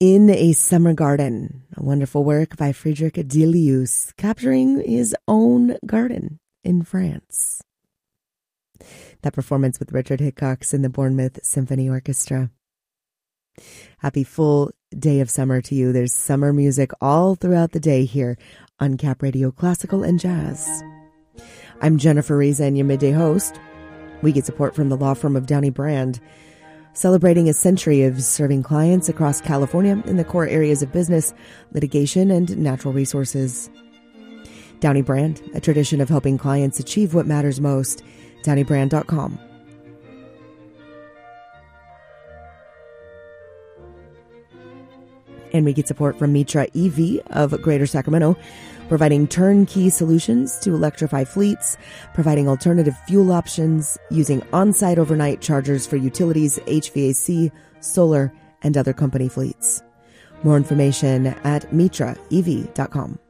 In a Summer Garden, a wonderful work by Friedrich Delius, capturing his own garden in France. That performance with Richard Hickox and the Bournemouth Symphony Orchestra. Happy full day of summer to you. There's summer music all throughout the day here on Cap Radio Classical and Jazz. I'm Jennifer Reza, your midday host. We get support from the law firm of Downey Brand, celebrating a century of serving clients across California in the core areas of business, litigation, and natural resources. Downey Brand, a tradition of helping clients achieve what matters most. DowneyBrand.com. And we get support from Mitra EV of Greater Sacramento, providing turnkey solutions to electrify fleets, providing alternative fuel options, using on-site overnight chargers for utilities, HVAC, solar, and other company fleets. More information at mitraev.com.